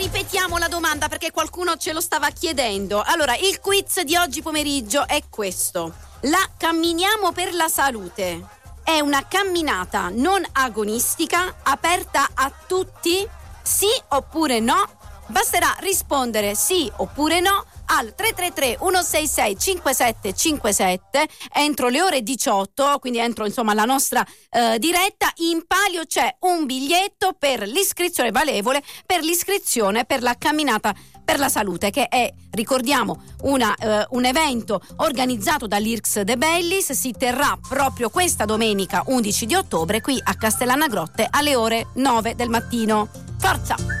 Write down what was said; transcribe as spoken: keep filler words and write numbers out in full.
ripetiamo la domanda perché qualcuno ce lo stava chiedendo. Allora, il quiz di oggi pomeriggio è questo: la Camminiamo per la Salute è una camminata non agonistica aperta a tutti? Sì oppure no? Basterà rispondere sì oppure no al tre tre tre uno sei sei cinque sette cinque sette entro le ore diciotto, quindi entro insomma la nostra eh, diretta. In palio c'è un biglietto per l'iscrizione valevole per l'iscrizione per la Camminata per la Salute, che è, ricordiamo, una, eh, un evento organizzato dall'I R C S De Bellis. Si terrà proprio questa domenica undici di ottobre qui a Castellana Grotte alle ore nove del mattino. Forza!